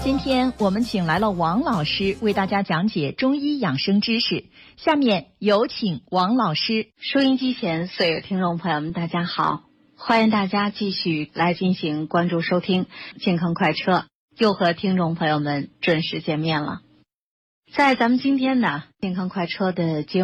今天我们请来了王老师为大家讲解中医养生知识，下面有请王老师。 收音机前所有听众朋友们大家好，欢迎大家继续来进行关注收听健康快车，又和听众朋友们准时见面了。在咱们今天的健康快车的节目